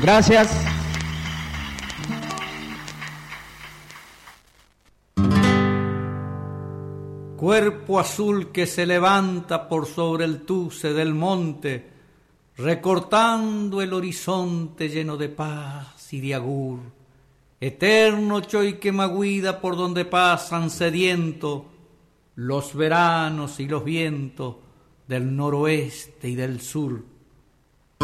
Gracias. Cuerpo azul que se levanta por sobre el tuce del monte, recortando el horizonte lleno de paz y de agur. Eterno Choiquemahuida por donde pasan sediento los veranos y los vientos del noroeste y del sur.